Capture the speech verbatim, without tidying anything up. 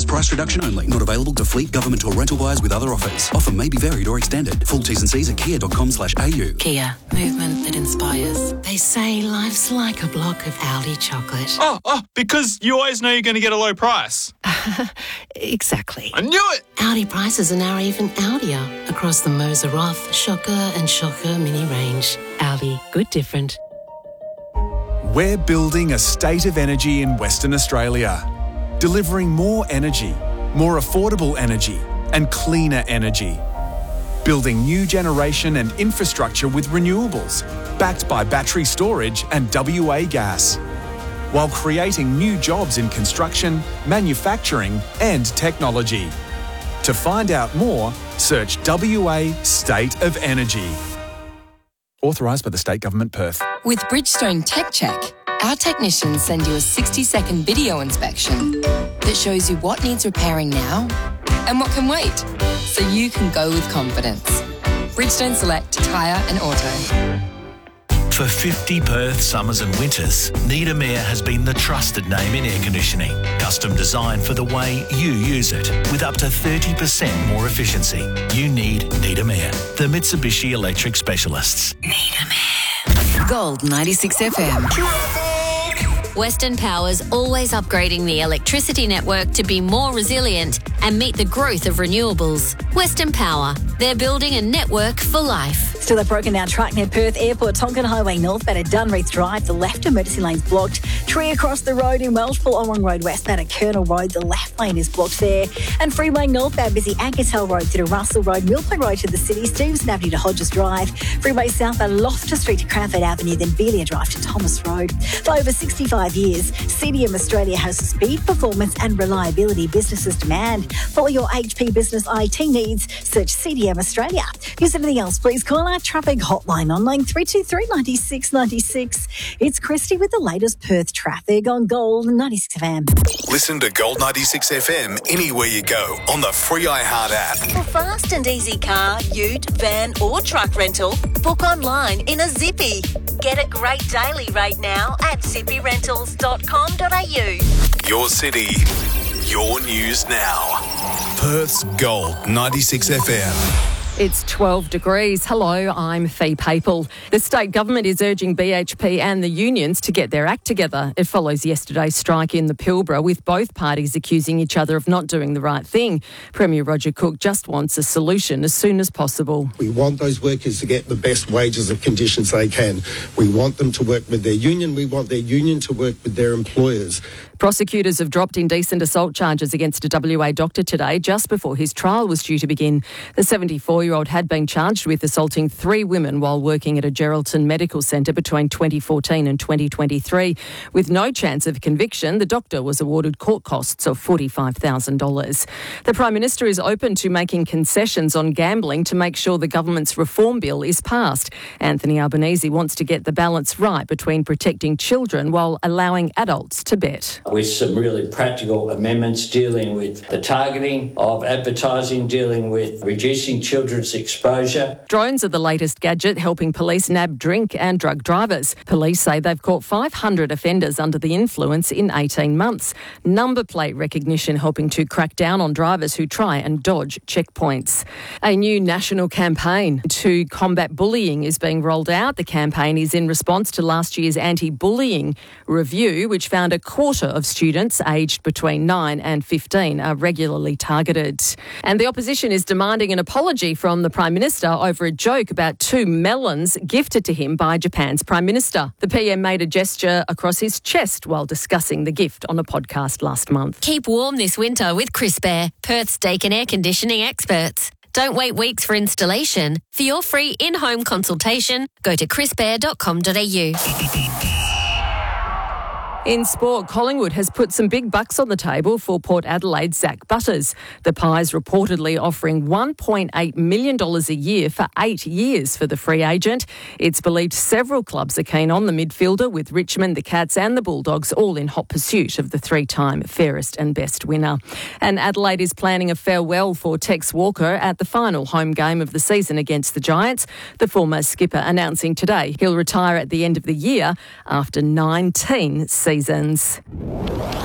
dollars price reduction only. Not available to fleet, government or rental buyers with other offers. Offer may be varied or extended. Full T's and C's at kia dot com slash a u. Kia, movement that inspires. They say life's like a block of Aldi chocolate. Oh, oh, because you always know you're going to get a low price. Exactly. I knew it! Aldi prices are now even Aldier across the Moser Roth, Shocker and Shocker mini range. Aldi, good different. We're building a state of energy in Western Australia, delivering more energy, more affordable energy and cleaner energy. Building new generation and infrastructure with renewables, backed by battery storage and W A gas, while creating new jobs in construction, manufacturing and technology. To find out more, search W A State of Energy. Authorised by the State Government, Perth. With Bridgestone Tech Check, our technicians send you a sixty-second video inspection that shows you what needs repairing now and what can wait, so you can go with confidence. Bridgestone Select Tyre and Auto. For fifty Perth summers and winters, Niedermeyer has been the trusted name in air conditioning. Custom designed for the way you use it, with up to thirty percent more efficiency. You need Niedermeyer, the Mitsubishi Electric Specialists. Niedermeyer. Gold ninety-six F M. Western Power's always upgrading the electricity network to be more resilient and meet the growth of renewables. Western Power, they're building a network for life. Still a broken down track near Perth Airport, Tonkin Highway northbound at Dunreath Drive. The left emergency lane's blocked. Tree across the road in Welshpool, Orong Road westbound at Colonel Road. The left lane is blocked there. And Freeway northbound busy Ankertel Road through to Russell Road, Millpoint Road to the city, Stevenson Avenue to Hodges Drive. Freeway southbound Loftus Street to Cranford Avenue, then Belia Drive to Thomas Road. For over sixty-five years, C D M Australia has speed, performance and reliability businesses demand. For all your H P business I T needs, search C D M Australia. Use anything else, please call our traffic hotline on line three two three, nine six nine six. It's Christy with the latest Perth traffic on Gold ninety-six F M. Listen to Gold ninety-six F M anywhere you go on the free iHeart app. For fast and easy car, ute, van or truck rental, book online in a Zippy. Get a great daily rate now at zippy rentals dot com dot a u. Your city, your news now. Perth's Gold ninety-six F M. It's twelve degrees. Hello, I'm Fee Papel. The state government is urging B H P and the unions to get their act together. It follows yesterday's strike in the Pilbara, with both parties accusing each other of not doing the right thing. Premier Roger Cook just wants a solution as soon as possible. We want those workers to get the best wages and conditions they can. We want them to work with their union. We want their union to work with their employers. Prosecutors have dropped indecent assault charges against a W A doctor today, just before his trial was due to begin. The seventy-four-year-old had been charged with assaulting three women while working at a Geraldton Medical Centre between twenty fourteen and twenty twenty-three. With no chance of conviction, the doctor was awarded court costs of forty-five thousand dollars. The Prime Minister is open to making concessions on gambling to make sure the government's reform bill is passed. Anthony Albanese wants to get the balance right between protecting children while allowing adults to bet. With some really practical amendments dealing with the targeting of advertising, dealing with reducing children's exposure. Drones are the latest gadget helping police nab drink and drug drivers. Police say they've caught five hundred offenders under the influence in eighteen months. Number plate recognition helping to crack down on drivers who try and dodge checkpoints. A new national campaign to combat bullying is being rolled out. The campaign is in response to last year's anti-bullying review, which found a quarter of students aged between nine and fifteen are regularly targeted. And the opposition is demanding an apology from the Prime Minister over a joke about two melons gifted to him by Japan's Prime Minister. The P M made a gesture across his chest while discussing the gift on a podcast last month. Keep warm this winter with Crisp Air, Perth's Daikin air conditioning experts. Don't wait weeks for installation. For your free in-home consultation, go to crisp air dot com dot a u. In sport, Collingwood has put some big bucks on the table for Port Adelaide's Zach Butters. The Pies reportedly offering one point eight million dollars a year for eight years for the free agent. It's believed several clubs are keen on the midfielder, with Richmond, the Cats and the Bulldogs all in hot pursuit of the three-time fairest and best winner. And Adelaide is planning a farewell for Tex Walker at the final home game of the season against the Giants. The former skipper announcing today he'll retire at the end of the year after nineteen seasons.